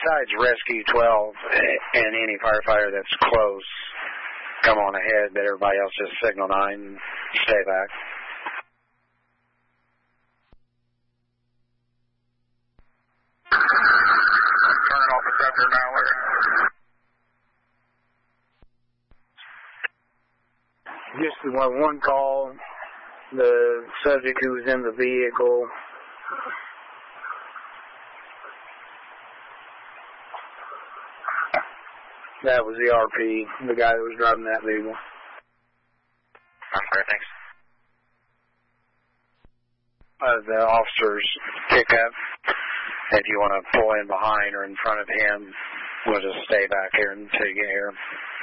besides Rescue 12 and any firefighter that's close, come on ahead, but everybody else just signal 9 and stay back. Turn off receptor Mallard. Just one call, the subject who was in the vehicle. That was the RP, the guy that was driving that vehicle. Okay, thanks. The officer's pickup. If you want to pull in behind or in front of him, we'll just stay back here until you get here.